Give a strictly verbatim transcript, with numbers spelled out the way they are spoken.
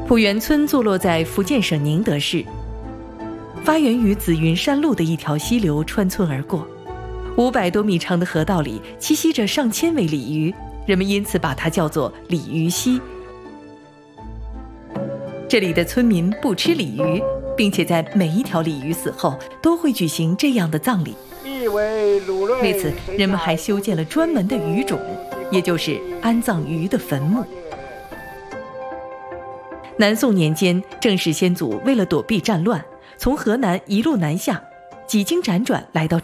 浦源村坐落在福建省宁德市，发源于紫云山路的一条溪流穿村而过。五百多米长的河道里栖息着上千尾鲤鱼，人们因此把它叫做鲤鱼溪。这里的村民不吃鲤鱼，并且在每一条鲤鱼死后都会举行这样的葬礼。为此，人们还修建了专门的鱼冢，也就是安葬鱼的坟墓。南宋年间，郑氏先祖为了躲避战乱，从河南一路南下，几经辗转来到